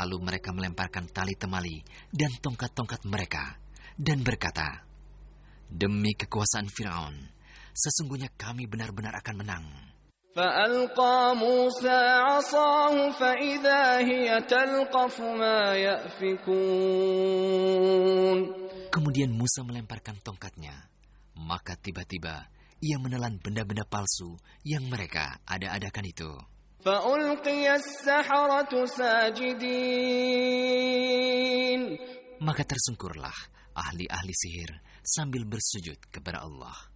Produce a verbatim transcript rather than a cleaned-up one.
Lalu mereka melemparkan tali temali dan tongkat-tongkat mereka dan berkata, "Demi kekuasaan Firaun, sesungguhnya kami benar-benar akan menang." فَأَلْقَى مُوسَى عَصَاهُ فَإِذَا هِيَ تَلْقَفُ مَا يَأْفِكُونَ. Kemudian Musa melemparkan tongkatnya, maka tiba-tiba ia menelan benda-benda palsu yang mereka ada-adakan itu. فَأُلْقِيَ السَّحَرَةُ سَاجِدِينَ. Maka tersungkurlah ahli-ahli sihir sambil bersujud kepada Allah.